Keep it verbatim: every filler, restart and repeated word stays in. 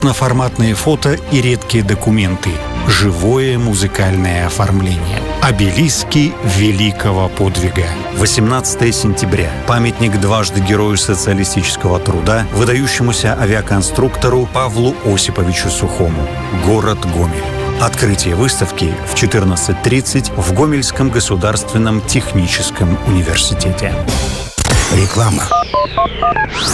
Крупноформатные фото и редкие документы. Живое музыкальное оформление. Обелиски великого подвига. восемнадцатое сентября. Памятник дважды Герою социалистического труда, выдающемуся авиаконструктору Павлу Осиповичу Сухому. Город Гомель. Открытие выставки в четырнадцать тридцать в Гомельском государственном техническом университете. Реклама.